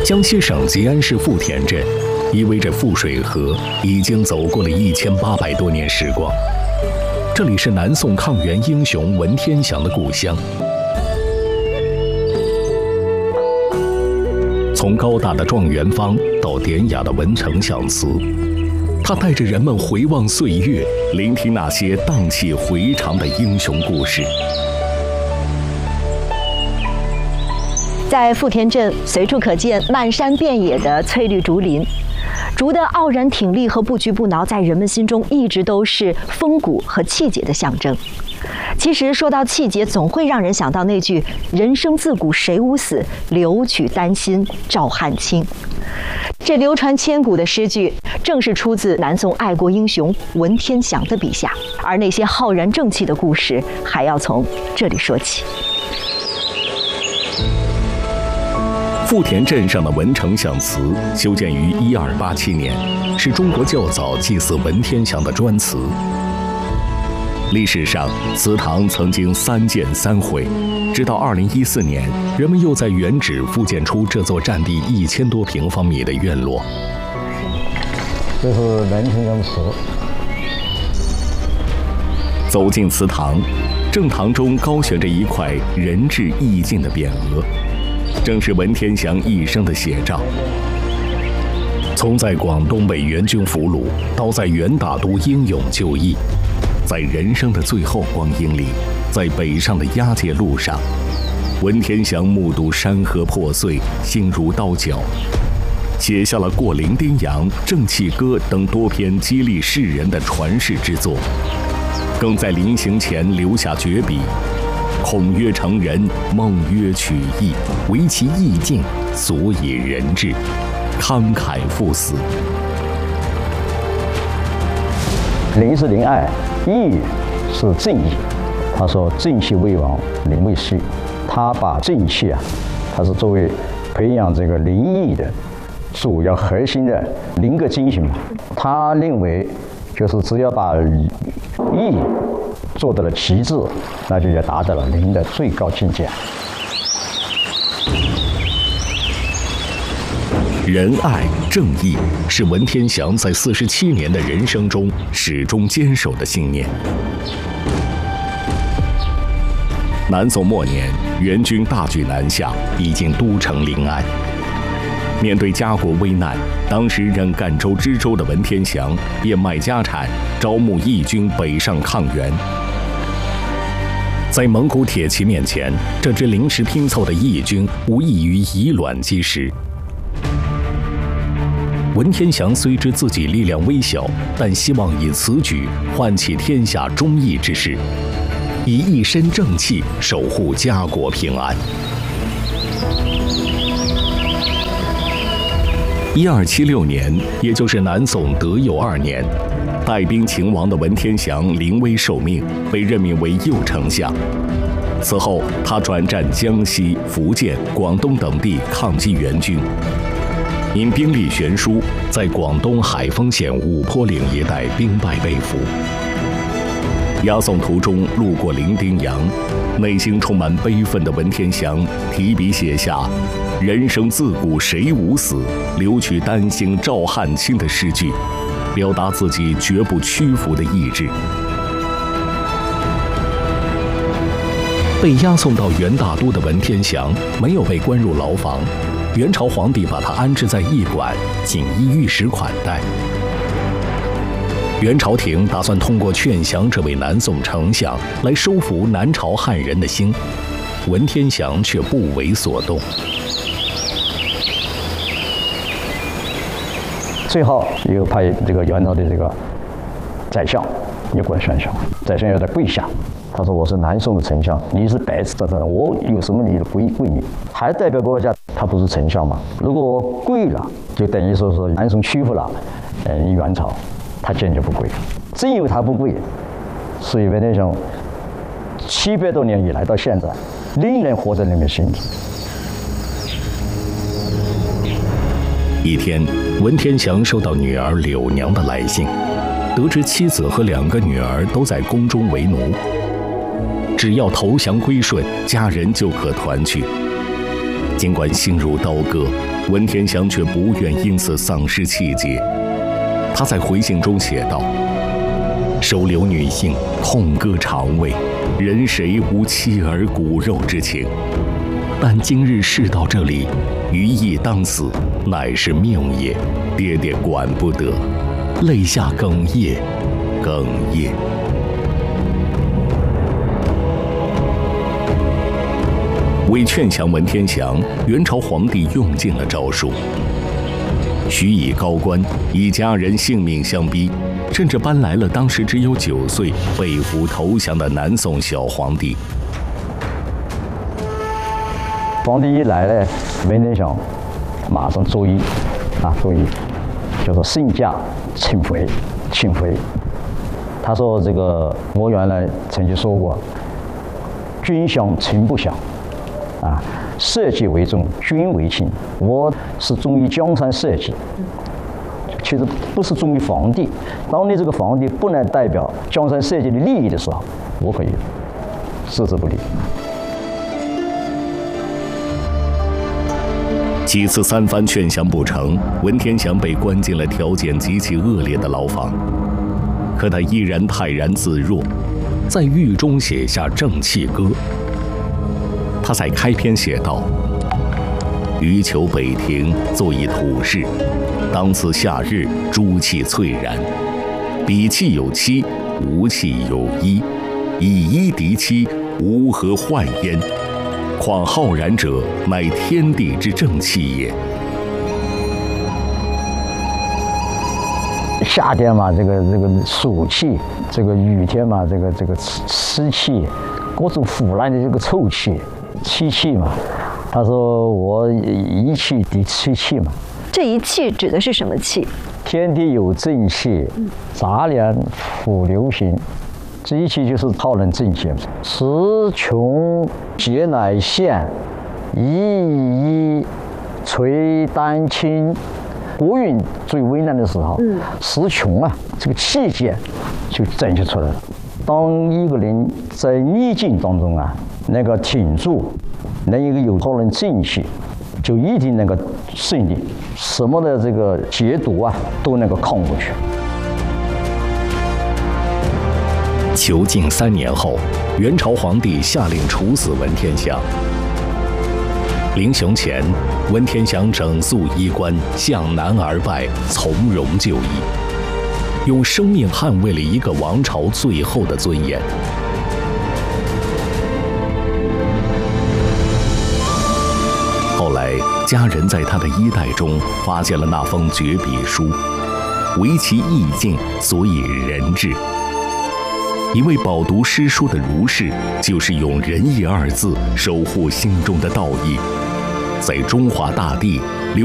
江西省吉安市富田镇，依偎着富水河，已经走过了1800多年时光。这里是南宋抗元英雄文天祥的故乡。从高大的状元坊到典雅的文丞相祠，他带着人们回望岁月，聆听那些荡气回肠的英雄故事。 在富田镇，随处可见漫山遍野的翠绿竹林，竹的傲然挺立和不屈不挠，在人们心中一直都是风骨和气节的象征。其实说到气节，总会让人想到那句“人生自古谁无死，留取丹心照汗青”。这流传千古的诗句，正是出自南宋爱国英雄文天祥的笔下。而那些浩然正气的故事，还要从这里说起。 富田镇上的文丞相祠修建于1287年，是中国较早祭祀文天祥的砖祠。历史上，祠堂曾经3建3毁，直到2014年，人们又在原址复建出这座占地1000多平方米的院落。 这是文天祥祠。 走进祠堂，正堂中高悬着一块仁至义尽的匾额。正是文天祥一生的写照。从在广东被元军俘虏，到在元大都英勇就义，在人生的最后光阴里，在北上的押解路上，文天祥目睹山河破碎，心如刀绞，写下了《过零丁洋》《正气歌》等多篇激励世人的传世之作，更在临行前留下绝笔。孔曰成人，孟曰取义，唯其义尽，所以人至，慷慨赴死。 灵是灵爱，义是正义。他说正气为王，灵为师。他把正气他是作为培养这个灵义的主要核心的灵格精神嘛。他认为就是只要把义做到了极致，那就也达到了灵的最高境界。 仁爱正义是文天祥在47年的人生中始终坚守的信念。南宋末年，元军大举南下，逼近都城临安。面对家国危难，当时任赣州知州的文天祥变卖家产，招募义军北上抗元。在蒙古铁骑面前，这支临时拼凑的义军无异于以卵击石。文天祥虽知自己力量微小，但希望以此举唤起天下忠义之士，以一身正气守护家国平安。1276年，也就是南宋德佑2年，带兵勤王的文天祥临危受命，被任命为右丞相。此后，他转战江西、福建、广东等地抗击元军。因兵力悬殊，在广东海丰县五坡岭一带兵败被俘。押送途中路过零丁洋，内心充满悲愤的文天祥提笔写下“人生自古谁无死，留取丹心照汗青”的诗句，表达自己绝不屈服的意志。被押送到元大都的文天祥没有被关入牢房，元朝皇帝把他安置在驿馆，锦衣玉食款待。元朝廷打算通过劝降这位南宋丞相来收服南朝汉人的心，文天祥却不为所动。 最后又派这个元朝的这个宰相也过来劝降，宰相要他跪下。他说：“我是南宋的丞相，你是白纸的，我有什么理由跪你？还代表国家，他不是丞相吗？如果我跪了，就等于说南宋屈服了，元朝，他坚决不跪。正因为他不跪，所以文天祥700多年以来到现在，仍然活在人们心里。” 一天，文天祥收到女儿柳娘的来信，得知妻子和2个女儿都在宫中为奴，只要投降归顺，家人就可团聚。尽管心如刀割， 文天祥却不愿因此丧失气节。他在回信中写道：“收留女性，痛割肠胃，人谁无妻儿骨肉之情？但今日事到这里，余亦当死，乃是命也。爹爹管不得，泪下哽咽，哽咽。”为劝降文天祥，元朝皇帝用尽了招数。许以高官以家人性命相逼，甚至搬来了当时只有9岁、被俘投降的南宋小皇帝。 皇帝一来呢，文天祥马上作揖，作揖，就说圣驾请回，请回。他说这个我原来曾经说过，君享臣不享。社稷为重，君为轻。我是忠于江山社稷，其实不是忠于皇帝。当你这个皇帝不能代表江山社稷的利益的时候，我可以置之不理。 几次3番劝降不成，文天祥被关进了条件极其恶劣的牢房。可他依然泰然自若，在狱中写下《正气歌》。他在开篇写道：“余求北庭，坐以土室，当此夏日，朱气翠然。彼气有妻，吾气有衣。以衣敌妻，吾何患焉？况浩然者，乃天地之正气也。” 夏天嘛，这个暑气；这个雨天嘛，这个湿气，各种腐烂的这个臭气。七气嘛，他说我一气敌七气嘛。 这一气指的是什么气？ 天地有正气，杂粮辅流行。这一气就是浩然正气。时穷节乃现，一垂丹青。国运最危难的时候，时穷啊，这个气节就展现出来了。当一个人在逆境当中能够挺住，能够有浩然正气，就一定能够胜利，什么的这个劫夺都能够抗过去。 囚禁3年后，元朝皇帝下令处死文天祥。临行前，文天祥整肃衣冠，向南而拜，从容就义，用生命捍卫了一个王朝最后的尊严。后来，家人在他的衣袋中发现了那封绝笔书，唯其意境，所以人至。一位饱读诗书的儒士，就是用仁义2字守护心中的道义，在中华大地